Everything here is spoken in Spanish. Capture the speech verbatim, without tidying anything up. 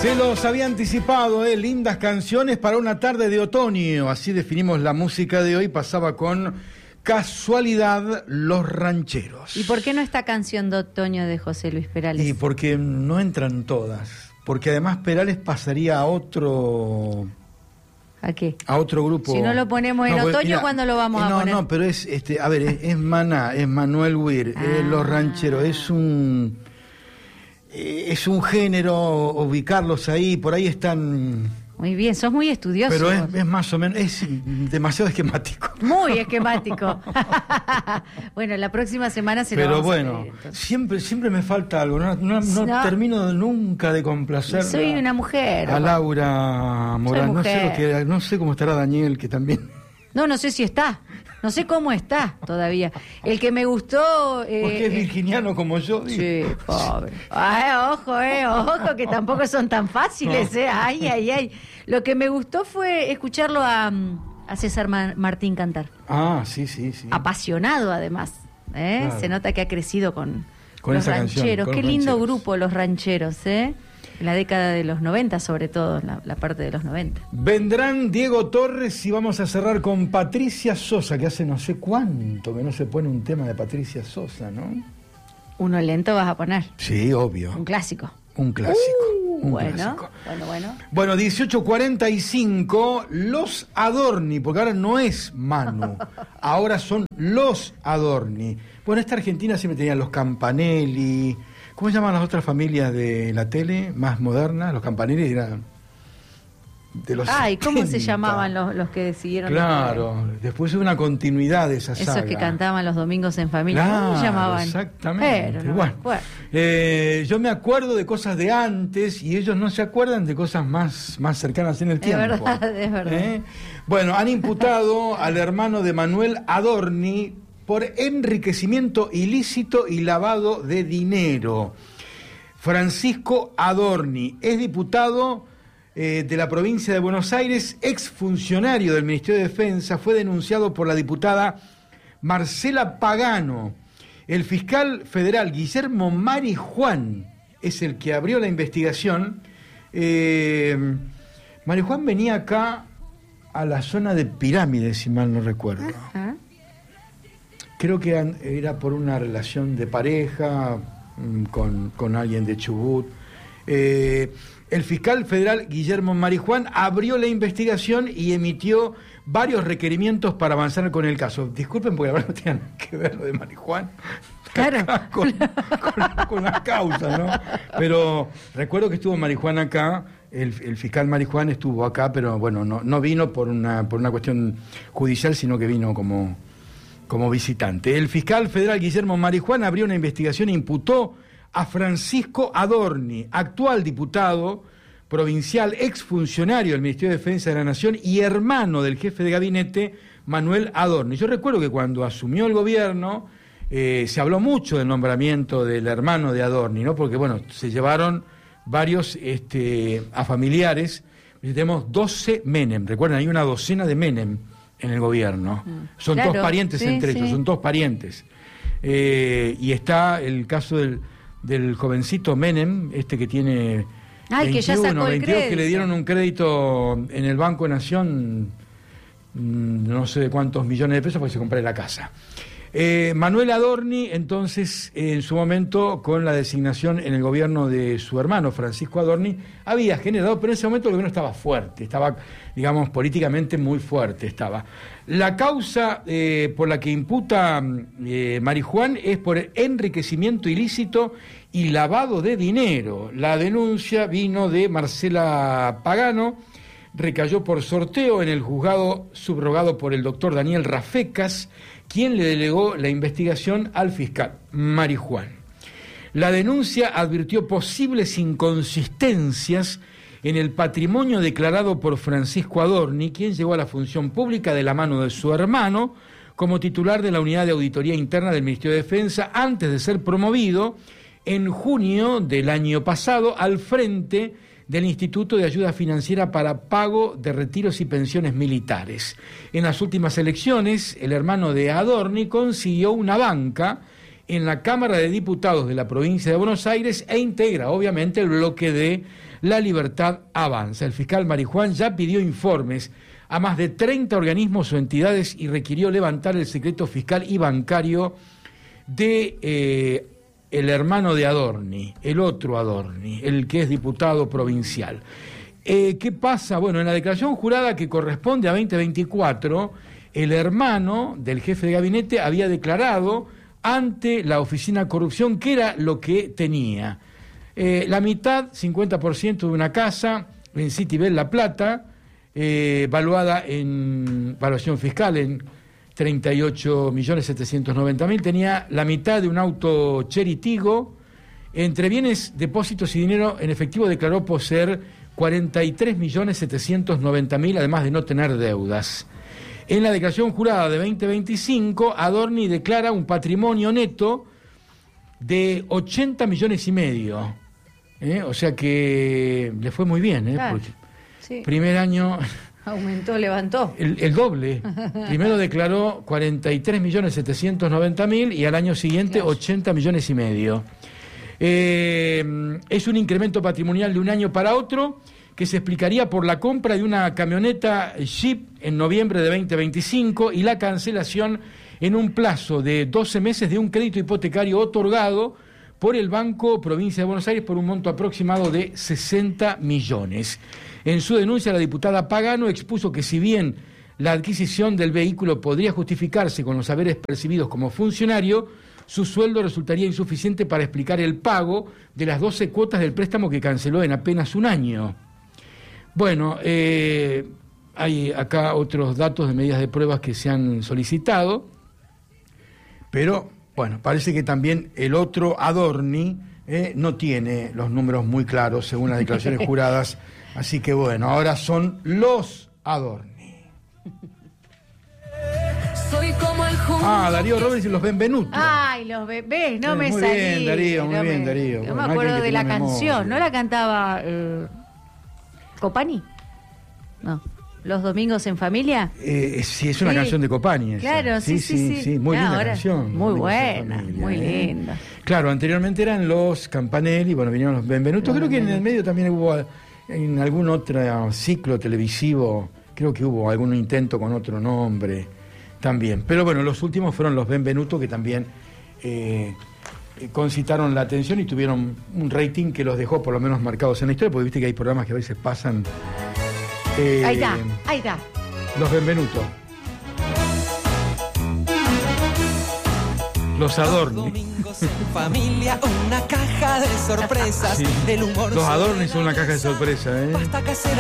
Se los había anticipado, ¿eh? Lindas canciones para una tarde de otoño. Así definimos la música de hoy. Pasaba con Casualidad, Los Rancheros. ¿Y por qué no esta canción de otoño de José Luis Perales? Y porque no entran todas. Porque además Perales pasaría a otro... ¿A qué? A otro grupo. Si no lo ponemos en no, pues, otoño, mira, ¿cuándo lo vamos no, a poner? No, no, pero es, este, a ver, es, es Maná, es Manuel Weir, Ah. es Los Rancheros, es un... Es un género, ubicarlos ahí, por ahí están... Muy bien, sos muy estudioso. Pero es, es más o menos, es demasiado esquemático. Muy esquemático. Bueno, la próxima semana se lo Pero vamos bueno, a pedir, entonces. siempre siempre me falta algo, no, no, no, No. termino nunca de complacer Soy una mujer. a Laura Morán. No sé, mujer. lo que, no sé cómo estará Daniel, que también... No, no sé si está. No sé cómo está todavía. El que me gustó... Eh, Porque es eh, virginiano como yo. Digo. Sí, pobre. Ay, ojo, eh, ojo, que tampoco son tan fáciles, eh. Ay, ay, ay. Lo que me gustó fue escucharlo a, a César Ma- Martín cantar. Ah, sí, sí, sí. Apasionado, además. ¿eh? Claro. Se nota que ha crecido con, Con los esa canción, rancheros. con Qué los lindo rancheros. grupo, los rancheros, ¿eh? En la década de los noventa, sobre todo, la, la parte de los noventa. Vendrán Diego Torres y vamos a cerrar con Patricia Sosa, que hace no sé cuánto que no se pone un tema de Patricia Sosa, ¿no? Uno lento vas a poner. Sí, obvio. Un clásico. Un clásico. Uh, un bueno, clásico. bueno, bueno. Bueno, dieciocho cuarenta y cinco, los Adorni, porque ahora no es Manu, ahora son los Adorni. Bueno, esta Argentina siempre tenía los Campanelli. ¿Cómo se llaman las otras familias de la tele más modernas? Los Campanelli eran de los Ay, ¿cómo se setenta. llamaban los, los que decidieron? Claro, después hubo una continuidad de esa saga. Esos que cantaban los domingos en familia. Claro, ¿Cómo se llamaban? exactamente. Pero no bueno, me acuerdo. eh, yo me acuerdo de cosas de antes y ellos no se acuerdan de cosas más, más cercanas en el Es tiempo. verdad, es verdad. ¿Eh? Bueno, han imputado al hermano de Manuel Adorni por enriquecimiento ilícito y lavado de dinero. Francisco Adorni es diputado eh, de la provincia de Buenos Aires, exfuncionario del Ministerio de Defensa, fue denunciado por la diputada Marcela Pagano. El fiscal federal Guillermo Marijuán es el que abrió la investigación. Eh, Marijuán venía acá a la zona de Pirámides, si mal no recuerdo. Ajá. Creo que an- era por una relación de pareja mm, con, con alguien de Chubut. Eh, el fiscal federal Guillermo Marijuán abrió la investigación y emitió varios requerimientos para avanzar con el caso. Disculpen porque la verdad no tiene nada que ver lo de Marijuán Claro. acá con, con, con la causa, ¿no? Pero recuerdo que estuvo Marijuán acá, el, el fiscal Marijuán estuvo acá, pero bueno, no, no vino por una, por una cuestión judicial, sino que vino como... como visitante. El fiscal federal Guillermo Marijuán abrió una investigación e imputó a Francisco Adorni, actual diputado provincial, exfuncionario del Ministerio de Defensa de la Nación y hermano del jefe de gabinete, Manuel Adorni. Yo recuerdo que cuando asumió el gobierno eh, se habló mucho del nombramiento del hermano de Adorni, ¿no? Porque, bueno, se llevaron varios este, a familiares. Tenemos doce Menem, recuerden, hay una docena de Menem en el gobierno. Son Claro, todos parientes sí, entre sí. ellos, son todos parientes. Eh, y está el caso del, del jovencito Menem, este que tiene Ay, que ya sacó el veintidós, que le crédito. dieron un crédito en el Banco Nación, mm, no sé de cuántos millones de pesos, porque se compró la casa. Eh, Manuel Adorni, entonces, eh, en su momento, con la designación en el gobierno de su hermano, Francisco Adorni, había generado, pero en ese momento el gobierno estaba fuerte, estaba, digamos, políticamente muy fuerte estaba. La causa eh, por la que imputa eh, Marijuán es por enriquecimiento ilícito y lavado de dinero. La denuncia vino de Marcela Pagano, recayó por sorteo en el juzgado subrogado por el doctor Daniel Rafecas, quien le delegó la investigación al fiscal Marijuán. La denuncia advirtió posibles inconsistencias en el patrimonio declarado por Francisco Adorni, quien llegó a la función pública de la mano de su hermano como titular de la Unidad de Auditoría Interna del Ministerio de Defensa antes de ser promovido en junio del año pasado al frente del Instituto de Ayuda Financiera para Pago de Retiros y Pensiones Militares. En las últimas elecciones, el hermano de Adorni consiguió una banca en la Cámara de Diputados de la provincia de Buenos Aires e integra, obviamente, el bloque de La Libertad Avanza. El fiscal Marijuán ya pidió informes a más de treinta organismos o entidades y requirió levantar el secreto fiscal y bancario de eh, el hermano de Adorni, el otro Adorni, el que es diputado provincial. Eh, ¿Qué pasa? Bueno, en la declaración jurada que corresponde a veinte veinticuatro, el hermano del jefe de gabinete había declarado ante la Oficina Corrupción qué era lo que tenía. Eh, la mitad, cincuenta por ciento de una casa en Citibel La Plata, eh, valuada en valuación fiscal en treinta y ocho millones setecientos noventa mil, tenía la mitad de un auto Chery Tigo. Entre bienes, depósitos y dinero en efectivo declaró poseer cuarenta y tres millones setecientos noventa mil, además de no tener deudas. En la declaración jurada de veinte veinticinco, Adorni declara un patrimonio neto de ochenta millones y medio. ¿eh? O sea que le fue muy bien. ¿eh? Claro, Porque sí. Primer año... Aumentó, levantó. El, el doble. Primero declaró cuarenta y tres millones setecientos noventa mil y al año siguiente claro. ochenta millones y medio. Eh, es un incremento patrimonial de un año para otro que se explicaría por la compra de una camioneta Jeep en noviembre de veinte veinticinco y la cancelación en un plazo de doce meses de un crédito hipotecario otorgado por el Banco Provincia de Buenos Aires por un monto aproximado de sesenta millones. En su denuncia, la diputada Pagano expuso que si bien la adquisición del vehículo podría justificarse con los haberes percibidos como funcionario, su sueldo resultaría insuficiente para explicar el pago de las doce cuotas del préstamo que canceló en apenas un año. Bueno, eh, hay acá otros datos de medidas de pruebas que se han solicitado, pero bueno, parece que también el otro Adorni eh, no tiene los números muy claros según las declaraciones juradas. Así que bueno, ahora son los Adorni. Soy como el Ah, Darío Robles y los Benvenuto. Ay, los bebés, no sí, me muy salí. Bien, Darío, muy no bien, me, Darío. Yo Bueno, me acuerdo de la memoria. canción, ¿no la cantaba eh, Copani? No. ¿Los domingos en familia? Eh, sí, es una Sí. canción de Copani. esa. Claro, sí, sí, sí. sí. Muy Ah, linda ahora, canción. muy Domingos en buena, Familia, muy ¿eh? linda. Claro, anteriormente eran los Campanelli, bueno, vinieron los Benvenuto. Los Creo que en el Benvenuto. medio también hubo, en algún otro ciclo televisivo, creo que hubo algún intento con otro nombre también. Pero bueno, los últimos fueron los Benvenuto, que también eh, concitaron la atención y tuvieron un rating que los dejó por lo menos marcados en la historia, porque viste que hay programas que a veces pasan... eh, Ahí está, ahí está. Los Benvenuto. Los Adorni. domingos en familia, una caja de sorpresas. Sí. El humor Los Adorni sobre son una la caja de mesa. sorpresa, ¿eh? Pasta casera